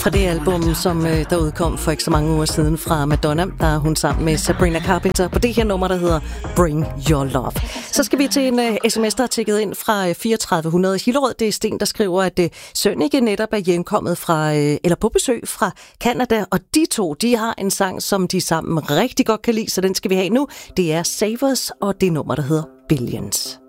fra det album, som der udkom for ikke så mange uger siden fra Madonna. Der er hun sammen med Sabrina Carpenter på det her nummer, der hedder Bring Your Love. Så skal vi til en sms, der er tækket ind fra 3400 Hillerød. Det er Sten, der skriver, at Sønneke netop er hjemkommet fra, eller på besøg fra Canada, og de to, de har en sang, som de sammen rigtig godt kan lide, så den skal vi have nu. Det er Savers, og det nummer, der hedder Billions.